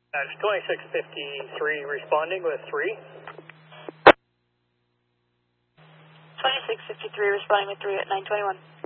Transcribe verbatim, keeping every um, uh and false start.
That's twenty-six fifty-three responding with three. twenty-six fifty-three responding with three at nine twenty-one.